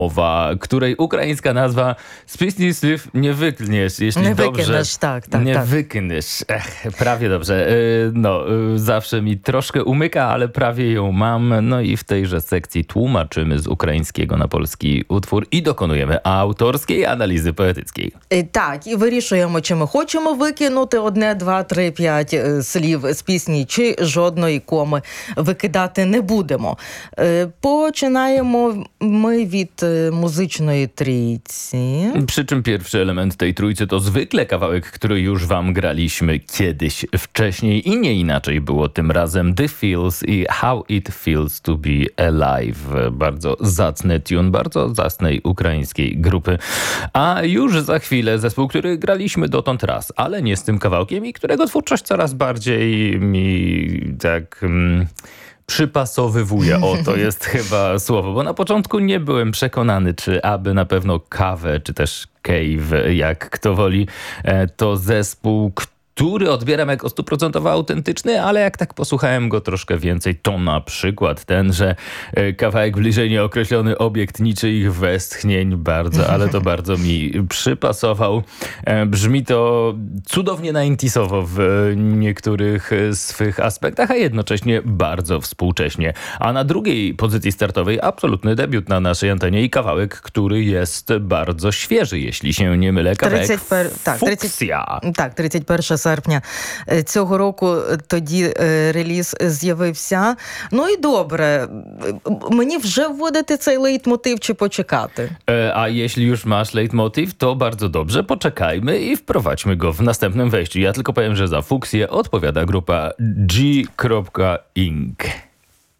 której ukraińska nazwa z pieśni słów nie wykniesz, jeśli nie dobrze... Wykniesz, tak. Nie wykniesz. Prawie dobrze. Zawsze mi troszkę umyka, ale prawie ją mam. No i w tejże sekcji tłumaczymy z ukraińskiego na polski utwór і dokonujemy autorської аналізи поетичної. Так, і вирішуємо, чи ми хочемо викинути 1, 2, 3, 5 слів з пісні, чи жодної коми викидати не будемо. Починаємо ми від muzycznej trійці. Przy czym pierwszy element tej trójcy to zwykle kawałek, który już wam graliśmy kiedyś wcześniej i nie inaczej było tym razem. The Feels i How It Feels to Be Alive. Bardzo zacny tune, bardzo zacnej ukraińskiej grupy. A już za chwilę zespół, który graliśmy dotąd raz, ale nie z tym kawałkiem i którego twórczość coraz bardziej mi tak... przypasowywuje. O, to jest chyba słowo, bo na początku nie byłem przekonany, czy aby na pewno Kawę, czy też Cave, jak kto woli, to zespół, który odbieram jako 100% autentyczny, ale jak tak posłuchałem go troszkę więcej, to na przykład ten, że kawałek bliżej nieokreślony obiekt niczyich westchnień bardzo, ale to bardzo mi przypasował. Brzmi to cudownie 90sowo w niektórych swych aspektach, a jednocześnie bardzo współcześnie. A na drugiej pozycji startowej absolutny debiut na naszej antenie i kawałek, który jest bardzo świeży, jeśli się nie mylę. Kawałek Fuksja. 31 серпня цього року тоді реліз з'явився. Ну і добре, мені вже вводити цей лейтмотив чи почекати? A jeśli już masz leitmotiv, to bardzo dobrze, poczekajmy i wprowadźmy go w następnym wejściu. Ja tylko powiem, że za Fuksję odpowiada grupa G.Inc.